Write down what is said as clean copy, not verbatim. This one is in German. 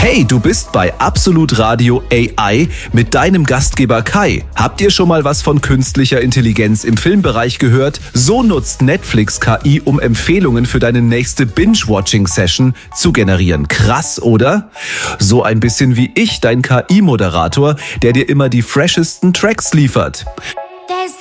Hey, du bist bei Absolut Radio AI mit deinem Gastgeber Kai. Habt ihr schon mal was von künstlicher Intelligenz im Filmbereich gehört? So nutzt Netflix KI, um Empfehlungen für deine nächste Binge-Watching-Session zu generieren. Krass, oder? So ein bisschen wie ich, dein KI-Moderator, der dir immer die freshesten Tracks liefert.